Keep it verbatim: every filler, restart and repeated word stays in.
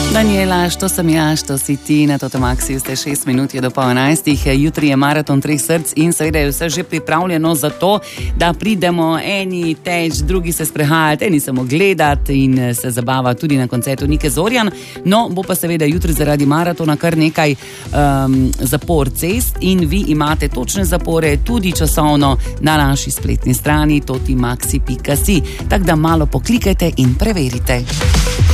Daniela, što sem ja, što si ti, na Toto Maxi, ste šest minut je do pol enajstih, jutri je maraton treh src in seveda je vse že pripravljeno za to, da pridemo eni teč, drugi se sprehajati, eni samo gledati in se zabavati tudi na koncertu Nike Zorjan. No, bo pa seveda jutri zaradi maratona kar nekaj um, zapor cest in vi imate točne zapore tudi časovno na naši spletni strani totimaxi pika si. Tako da malo poklikajte in preverite.